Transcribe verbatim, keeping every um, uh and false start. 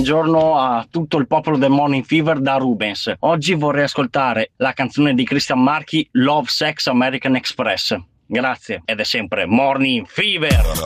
buongiorno a tutto il popolo del Morning Fever da Rubens. Oggi vorrei ascoltare la canzone di Christian Marchi, Love Sex American Express. Grazie, ed è sempre Morning Fever.